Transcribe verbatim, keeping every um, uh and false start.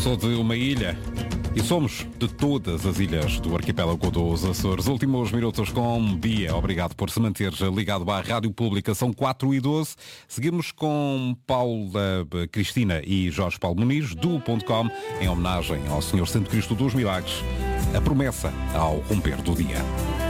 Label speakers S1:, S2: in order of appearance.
S1: Sou de uma ilha e somos de todas as ilhas do arquipélago dos Açores. Últimos minutos com Bia. Obrigado por se manter ligado à Rádio Pública. São quatro e doze. Seguimos com Paula Cristina e Jorge Paulo Muniz, do ponto com, em homenagem ao Senhor Santo Cristo dos Milagres. A promessa ao romper do dia.